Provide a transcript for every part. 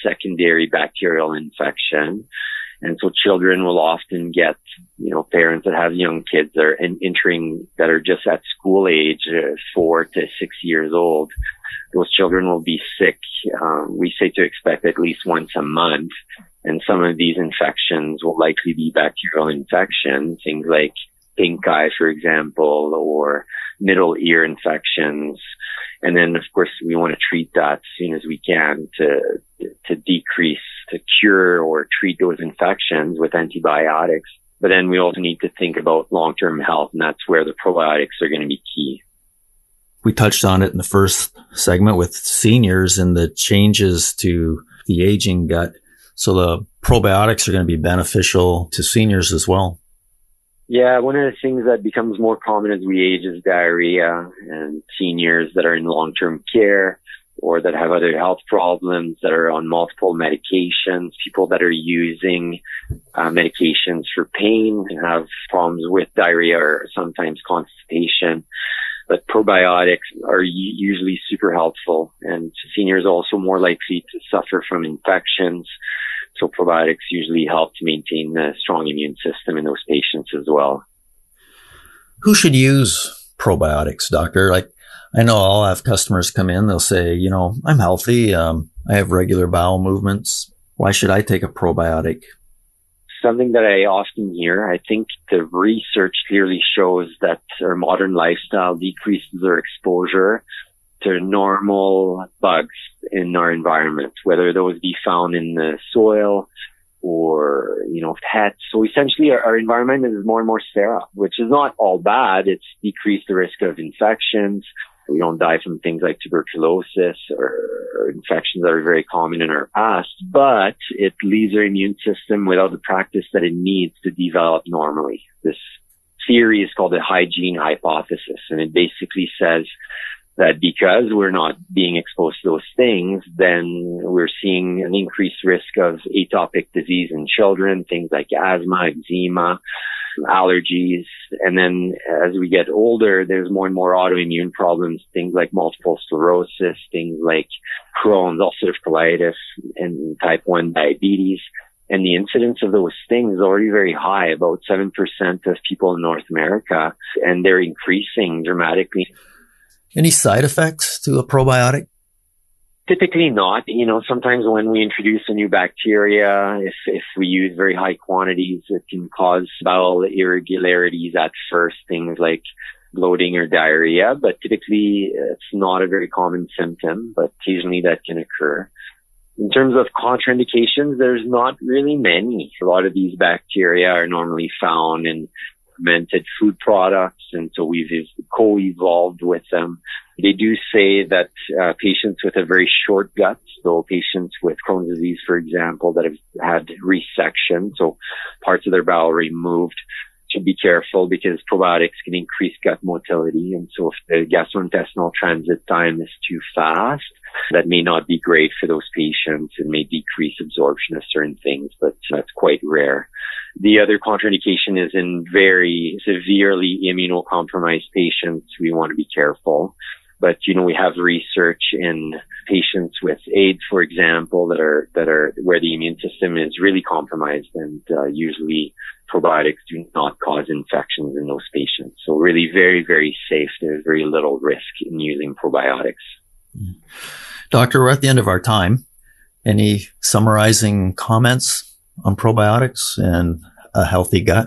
secondary bacterial infection. And so children will often get, parents that have young kids that are entering, that are just at school age, 4 to 6 years old. Those children will be sick. We say to expect at least once a month. And some of these infections will likely be bacterial infections, things like pink eye, for example, or middle ear infections. And then, of course, we want to treat that as soon as we can to decrease, to cure or treat those infections with antibiotics. But then we also need to think about long-term health, and that's where the probiotics are going to be key. We touched on it in the first segment with seniors and the changes to the aging gut. So the probiotics are going to be beneficial to seniors as well. Yeah, one of the things that becomes more common as we age is diarrhea, and seniors that are in long-term care or that have other health problems, that are on multiple medications, people that are using medications for pain and have problems with diarrhea or sometimes constipation. But probiotics are usually super helpful, and seniors are also more likely to suffer from infections. So probiotics usually help to maintain a strong immune system in those patients as well. Who should use probiotics, doctor? Like, I know I'll have customers come in, they'll say, I'm healthy. I have regular bowel movements. Why should I take a probiotic? Something that I often hear, I think the research clearly shows that our modern lifestyle decreases our exposure to normal bugs in our environment, whether those be found in the soil or, pets. So essentially our environment is more and more sterile, which is not all bad. It's decreased the risk of infections. We don't die from things like tuberculosis or infections that are very common in our past, but it leaves our immune system without the practice that it needs to develop normally. This theory is called the hygiene hypothesis, and it basically says that because we're not being exposed to those things, then we're seeing an increased risk of atopic disease in children, things like asthma, eczema, allergies. And then as we get older, there's more and more autoimmune problems, things like multiple sclerosis, things like Crohn's, ulcerative colitis, and type 1 diabetes. And the incidence of those things is already very high, about 7% of people in North America, and they're increasing dramatically. Any side effects to a probiotic? Typically not. Sometimes when we introduce a new bacteria, if we use very high quantities, it can cause bowel irregularities at first, things like bloating or diarrhea, but typically it's not a very common symptom, but occasionally that can occur. In terms of contraindications, there's not really many. A lot of these bacteria are normally found in fermented food products, and so we've co-evolved with them. They do say that patients with a very short gut, so patients with Crohn's disease, for example, that have had resection, so parts of their bowel removed, should be careful because probiotics can increase gut motility. And so if the gastrointestinal transit time is too fast, that may not be great for those patients and may decrease absorption of certain things, but that's quite rare. The other contraindication is in very severely immunocompromised patients. We want to be careful. But, we have research in patients with AIDS, for example, that are where the immune system is really compromised, and usually probiotics do not cause infections in those patients. So really very, very safe. There's very little risk in using probiotics. Doctor, we're at the end of our time. Any summarizing comments on probiotics and a healthy gut?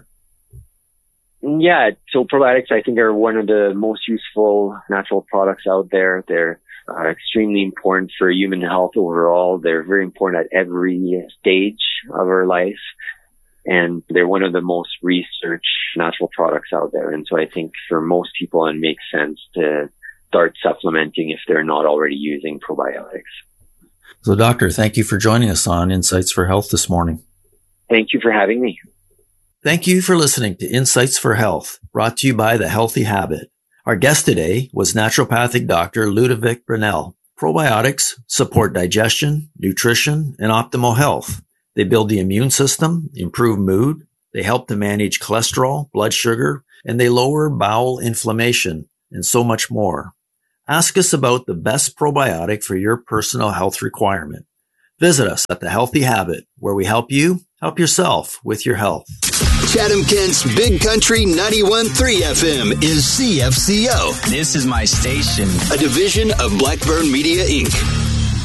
Yeah, so probiotics, I think, are one of the most useful natural products out there. They're extremely important for human health overall. They're very important at every stage of our life. And they're one of the most researched natural products out there. And so I think for most people, it makes sense to start supplementing if they're not already using probiotics. So, Doctor, thank you for joining us on Insights for Health this morning. Thank you for having me. Thank you for listening to Insights for Health, brought to you by The Healthy Habit. Our guest today was naturopathic Dr. Ludovic Brunel. Probiotics support digestion, nutrition, and optimal health. They build the immune system, improve mood, they help to manage cholesterol, blood sugar, and they lower bowel inflammation, and so much more. Ask us about the best probiotic for your personal health requirement. Visit us at The Healthy Habit, where we help you help yourself with your health. Chatham-Kent's Big Country 91.3 FM is CFCO. This is my station. A division of Blackburn Media, Inc.